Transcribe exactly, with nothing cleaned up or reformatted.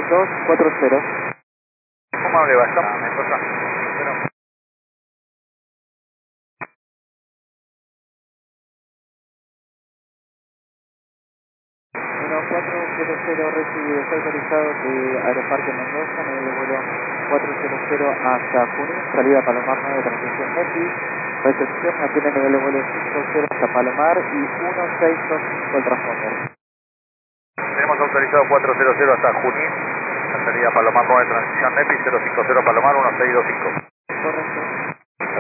dos cuatro cero. ¿Cómo hable? ¿Basta? Mendoza. Bueno. uno cuatro cero cero recibido, está autorizado de Aeroparque Mendoza, nivel de vuelo cuatro cero cero hasta Junín, salida Palomar nueve, transmisión Neti, recepción mantiene nivel de vuelo cinco cero hasta Palomar y uno seis dos cinco el transponder. Tenemos autorizado cuatro cero cero hasta Junín, la salida Palomar nueve, transición Nepi, cero cinco cero Palomar, uno seis dos cinco.